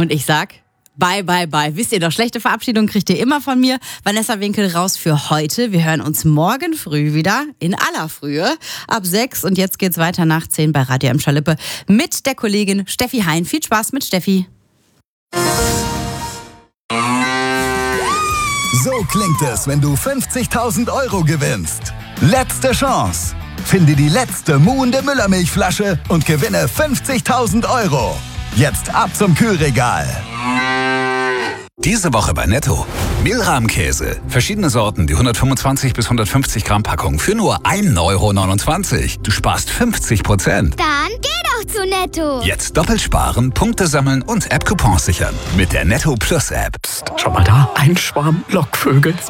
Und ich sag, bye, bye, bye. Wisst ihr doch, schlechte Verabschiedung kriegt ihr immer von mir. Vanessa Winkel raus für heute. Wir hören uns morgen früh wieder, in aller Frühe, ab 6. Und jetzt geht's weiter nach 10 bei Radio Emscher-Lippe mit der Kollegin Steffi Hein. Viel Spaß mit Steffi. So klingt es, wenn du 50.000 € gewinnst. Letzte Chance. Finde die letzte muhende Müllermilchflasche und gewinne 50.000 €. Jetzt ab zum Kühlregal. Diese Woche bei Netto. Mehlrahmkäse. Verschiedene Sorten, die 125 bis 150 Gramm Packung für nur 1,29 €. Du sparst 50%. Dann geh doch zu Netto. Jetzt doppelt sparen, Punkte sammeln und App-Coupons sichern. Mit der Netto Plus App. Schau mal da, ein Schwarm Lockvögel.